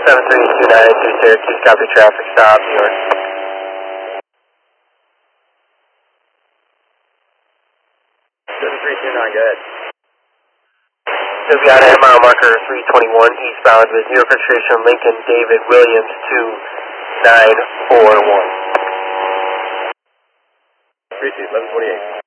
7329 to Syracuse, copy traffic stop, New York. 7329, go ahead. So we got a mile marker 321 eastbound with New York registration Lincoln David Williams 2941. 32, 1148.